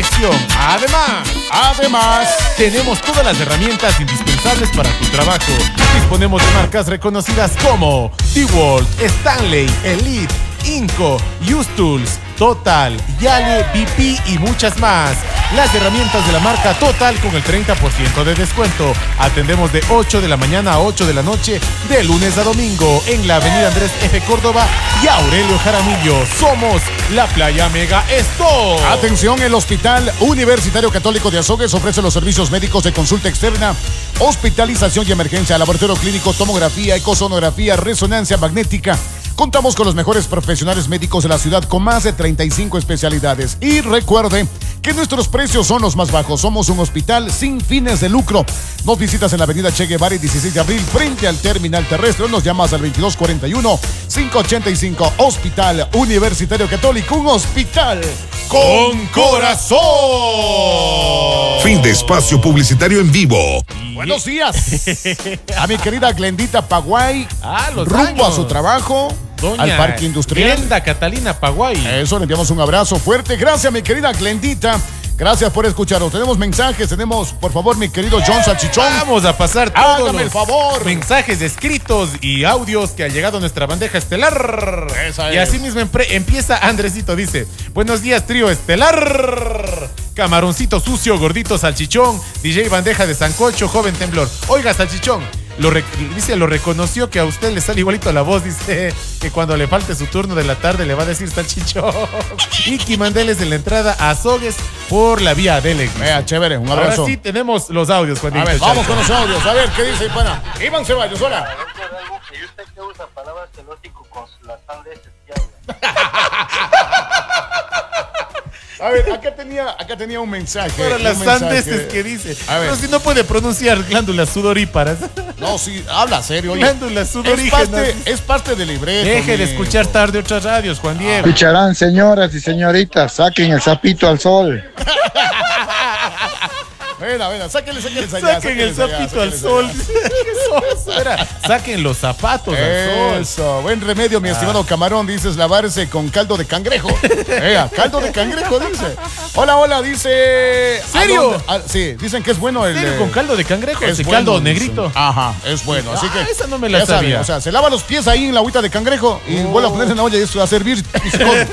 atención. Además, tenemos todas las herramientas indispensables para tu trabajo. Disponemos de marcas reconocidas como DeWalt, Stanley, Elite, Inco, Use Tools, Total, Yale, BP y muchas más. Las herramientas de la marca Total con el 30% de descuento. Atendemos de 8 de la mañana a 8 de la noche, de lunes a domingo, en la avenida Andrés F. Córdoba y Aurelio Jaramillo. Somos la Playa Mega Store. Atención, el Hospital Universitario Católico de Azogues ofrece los servicios médicos de consulta externa, hospitalización y emergencia, laboratorio clínico, tomografía, ecosonografía, resonancia magnética. Contamos con los mejores profesionales médicos de la ciudad con más de 35 especialidades. Y recuerde que nuestros precios son los más bajos. Somos un hospital sin fines de lucro. Nos visitas en la avenida Che Guevara y 16 de abril frente al terminal terrestre. Nos llamas al 2241-585. Hospital Universitario Católico, un hospital con corazón. Fin de espacio publicitario en vivo. Buenos días a mi querida Glendita Paguay, los rumbo años. a su trabajo. Doña Al Parque Industrial. Glenda Catalina Paguay. Eso, le enviamos un abrazo fuerte. Gracias, mi querida Glendita. Gracias por escucharnos. Tenemos mensajes, por favor, mi querido John Salchichón. Vamos a pasar todos Hágame el favor. mensajes escritos y audios que han llegado a nuestra bandeja estelar. Esa y es. así mismo empieza Andresito, dice: buenos días, trío estelar. Camaroncito sucio, gordito salchichón, DJ bandeja de sancocho, joven temblor. Oiga, salchichón, lo reconoció que a usted le sale igualito la voz, dice que cuando le falte su turno de la tarde le va a decir salchichón. Iki Mandeles de la entrada a Azogues por la vía Delex. Chévere, un abrazo. Ahora sí tenemos los audios, Juanito. A ver, vamos Chalco. con los audios. A ver, ¿qué dice, pana? Iván Ceballos, hola. Y usted que usa palabras celótico con las sandeces que habla. A ver, acá tenía un mensaje. Para las sandeces que dice. A ver. No, si no puede pronunciar glándulas sudoríparas. No, sí, habla serio. Oye. Glándulas sudorígenas. Es parte del libreto. Deje de amigo. escuchar tarde otras radios, Juan Diego. Escucharán, señoras y señoritas, saquen el sapito al sol. Venga, sáquenle allá. Saquen el sapito al sol. Saquen los zapatos al sol. Eso, buen remedio, mi estimado camarón. Dices lavarse con caldo de cangrejo. Caldo de cangrejo, dice. Hola, dice. ¿Serio? Sí, dicen que es bueno el. ¿Serio con caldo de cangrejo? Es Ese bueno, caldo dicen. negrito. Ajá, es bueno. Así que. Esa no me la ya saben, sabía. o sea, se lava los pies ahí en la agüita de cangrejo y vuelve a ponerse en la olla y eso a servir y se come.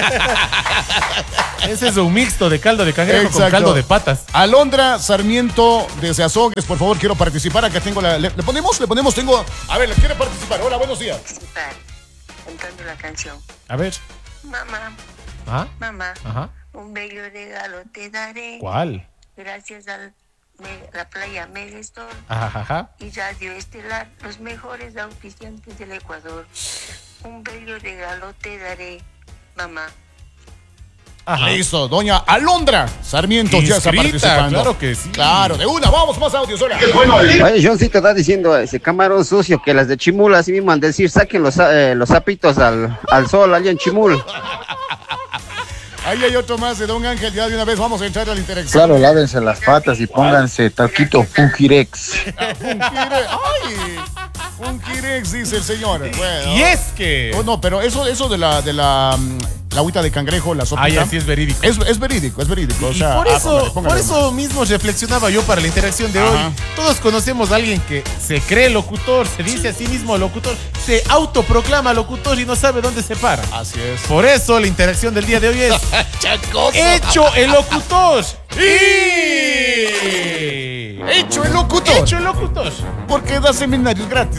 Ese es un mixto de caldo de cangrejo con Exacto. caldo de patas. Alondra Sarmiento desde Azogues, por favor, quiero participar. Acá tengo ¿Le ponemos? Tengo. A ver, ¿quiere participar? Hola, buenos días. Participar cantando la canción. A ver. Mamá, ¿Ah? mamá, Ajá. un bello regalo te daré. ¿Cuál? Gracias a la playa Mega Store Ajá. y Radio Estelar, los mejores auspiciantes del Ecuador. Un bello regalo te daré, mamá. Ajá. Listo, doña Alondra Sarmiento ya está Inscrita, participando. claro que sí. Claro, de una, vamos, más audios, hola. Oye, Johncito está diciendo ese camarón sucio que las de Chimul así mismo han de decir, saquen los sapitos al sol allá en Chimul. Ahí hay otro más de Don Ángel, ya de una vez vamos a entrar a la interacción. Claro, lávense las patas y pónganse talquito Fungirex. Ay, un Kirex, dice el señor. Bueno. Y es que... Oh, no, pero eso de la agüita de cangrejo, la sopita. Ay, así es verídico. Es verídico. O Y sea, por póngale. eso mismo reflexionaba yo para la interacción de hoy. Todos conocemos a alguien que se cree locutor, se dice a sí mismo locutor, se autoproclama locutor y no sabe dónde se para. Así es. Por eso la interacción del día de hoy es Hecho el locutor. Hecho el locutor. Hecho el locutor. Porque da seminarios gratis.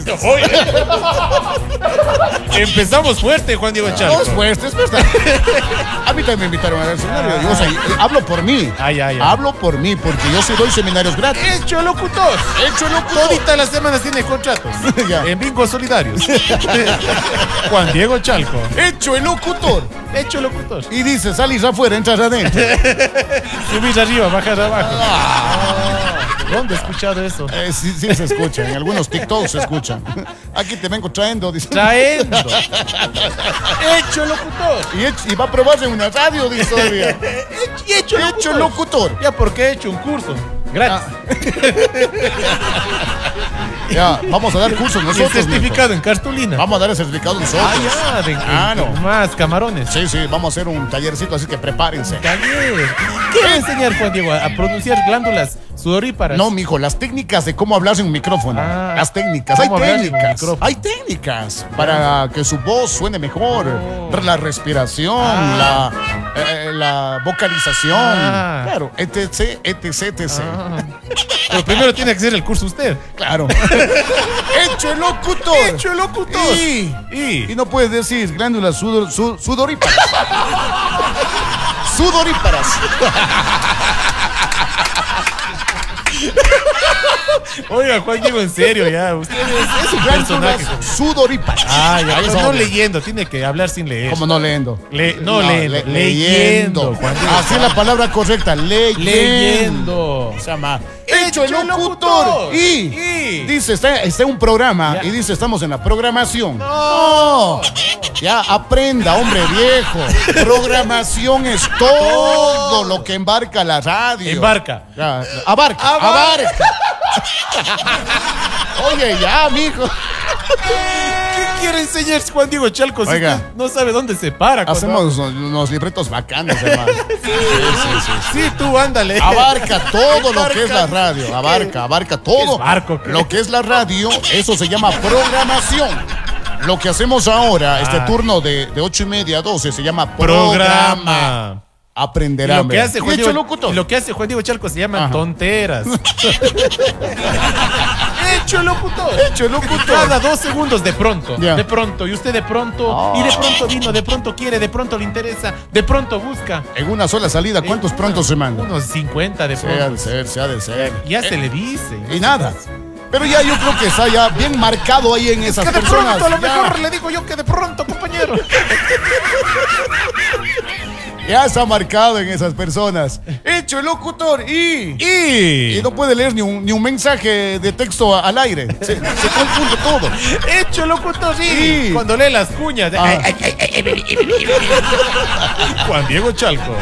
Empezamos fuerte, Juan Diego Chalco. Dos puestos. A mí también me invitaron a dar seminario. Yo, o sea, hablo por mí. Hablo por mí, porque yo sí doy seminarios gratis. Hecho el locutor. Hecho el locutor. Todita las semanas tiene contratos. En bingos solidarios. Juan Diego Chalco. Hecho el locutor. Hecho el locutor. Y dice, salís afuera, entras adentro. Subís arriba, bajas abajo. ¿Dónde he escuchado eso? Sí se escucha. En algunos TikToks se escuchan. Aquí te vengo trayendo. Dice. Traendo. Hecho el locutor. Y va a probarse en una radio, dice todavía. Hecho locutor. Ya porque he hecho un curso. Gratis. Ya, vamos a dar cursos Y el nosotros. certificado en cartulina. mijo. Vamos a dar el certificado nosotros. Ah, ya, Claro. más camarones. Sí, sí, vamos a hacer un tallercito, así que prepárense. Taller. ¿Qué va a enseñar, Juan Diego? A pronunciar glándulas sudoríparas. No, mijo, las técnicas de cómo hablar en un micrófono. Ah, Las técnicas. Hay ¿cómo hablar en un técnicas. micrófono? Hay técnicas para que su voz suene mejor. Oh. La respiración, Ah. la vocalización. Ah. Claro, etc, etc, etc. Ah. Pero primero tiene que hacer el curso usted. Claro. Hecho el locutor. Hecho el locutor. Y no puedes decir glándulas sudoríparas. Sudoríparas. Oiga, Juan Diego, en serio, ya. Usted es un Glándulas personaje. sudoríparas. Ah, ya, Ahí pero está, no hombre. leyendo, tiene que hablar sin leer. ¿Cómo no leyendo? No, leyendo. Juan Diego. Así es la palabra correcta, leyendo. Leyendo. Se llama Hecho el locutor. Y dice, está en un programa Ya. y dice, estamos en la programación. No. Ya, aprenda, hombre viejo. Programación es todo lo que embarca la radio. Embarca. Ya, abarca. Oye, ya, mijo. ¿Qué quiere enseñar Juan Diego Chalco si Oiga. usted no sabe dónde se para? cuando- Hacemos unos libretos bacanos, hermano. Sí, tú ándale. Abarca todo lo que es la radio. Abarca todo Es barco, ¿qué? lo que es la radio. Eso se llama programación. Lo que hacemos ahora, este turno de 8:30 a 12, se llama programa. Y Aprenderá. lo que hace Juan Hecho Diego, locutor. y lo que hace Juan Diego Chalco se llaman Ajá. tonteras. Hecho locutor. Hecho locutor. Cada 2 segundos de pronto. Ya. De pronto. Y usted de pronto. Y de pronto vino, de pronto quiere, de pronto le interesa, de pronto busca. En una sola salida, ¿cuántos prontos se mandan? Unos 50 de Se ha de pronto. ser, se ha de ser. Ya se le dice. Y nada. Pero ya yo creo que está ya bien marcado ahí en esas Que de personas. pronto, a lo Ya. mejor le digo yo que de pronto, compañero. Ya está marcado en esas personas. Hecho el locutor y no puede leer ni un mensaje de texto al aire. Se confunde todo. Hecho locutor, Sí. Cuando lee las cuñas. Ah. Juan Diego Chalco.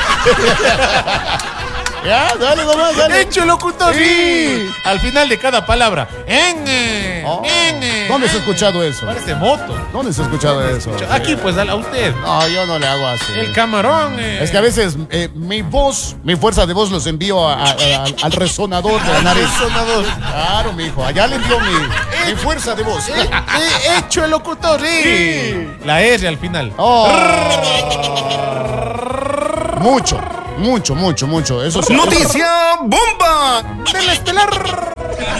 Ya, dale nomás, dale. Hecho locutor, Sí. Al final de cada palabra. Oh, ¿Dónde se ha escuchado eso? Parece moto. ¿Dónde se ha escuchado eso? Aquí, pues, a usted. No, yo no le hago así. El camarón. Es que a veces mi fuerza de voz los envío al resonador de la nariz. Sonador. Claro, mijo. Allá le envío mi fuerza de voz. Hecho el locutor, Sí. La R al final. Oh. Mucho. Eso sí. ¡Noticia bomba! Del estelar.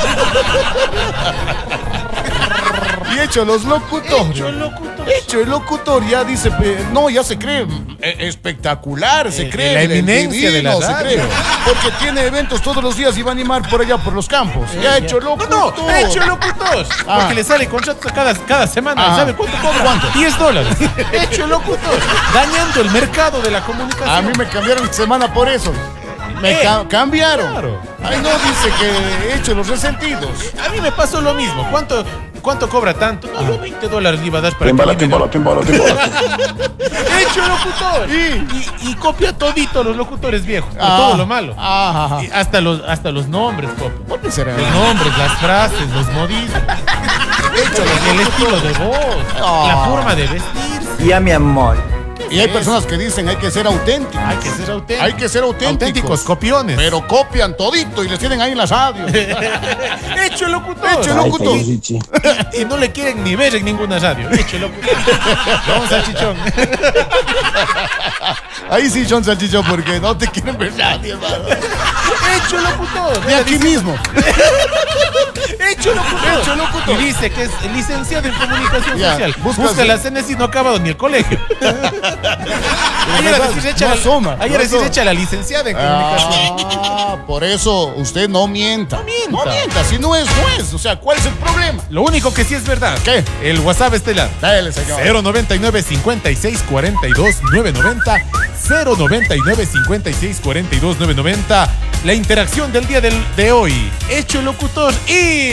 Y hecho los locutores. Hecho el locutor. Hecho el locutor ya dice, no, ya se cree espectacular, se cree la el eminencia de la divino, se radio. cree, porque tiene eventos todos los días y va a animar por allá por los campos. Ya hecho locutor. No, hecho el locutor. Ah. Porque le sale contrato cada semana. Ah. ¿Sabe cuánto cobra? ¿Cuánto? $10. Hecho el locutor. Dañando el mercado de la comunicación. A mí me cambiaron semana por eso. Me cambiaron. Claro. Ay, no, dice que he hecho los resentidos. A mí me pasó lo mismo. ¿Cuánto cobra tanto? No, yo $20 le iba a dar para Timbala, que me- timbala. Hecho locutor. Y copia todito los locutores viejos. Por Ah. todo lo malo. Ajá. Y hasta los nombres, copia. ¿Por qué será? Los nombres, las frases, los modismos. El estilo de voz, Ah. la forma de vestirse. Ya, mi amor. Y hay personas que dicen hay que ser auténticos. Hay que ser auténticos. Hay que ser auténticos. Auténticos, copiones. Pero copian todito y les tienen ahí en las radios. Hecho locutor. Hecho locutor. Y no le quieren ni ver en ninguna radio. Hecho locutor. Don Salchichón. Ahí sí, John Salchicho, porque no te quieren ver nadie, hermano. Hecho locutor. De aquí mismo. Hecho locutor. Hecho locutor. Y dice que es licenciado en comunicación Ya, social. buscas- Busca la CNS y no ha acabado ni el colegio. Ayer verdad, no asoma, no asoma. echa la licenciada en comunicación. Ah, por eso usted no mienta. mienta. No mienta. Si no es, no es. O sea, ¿cuál es el problema? Lo único que sí es verdad. ¿Qué? El WhatsApp estelar. Dale, señor. 099 56 42 990 099 56 42 990. La interacción del día de hoy. Hecho locutor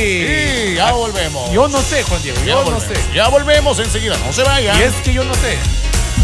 Y ya volvemos. Yo no sé, Juan Diego. Ya Yo no volvemos. sé. Ya volvemos enseguida. No se vayan. Y es que yo no sé.